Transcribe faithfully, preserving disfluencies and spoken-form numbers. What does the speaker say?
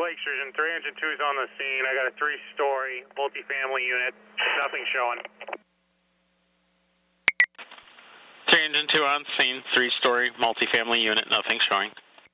Lake Sturgeon, three engine two is on the scene. I got a three-story multifamily unit. Nothing showing. three engine two on scene, three-story multifamily unit, nothing showing.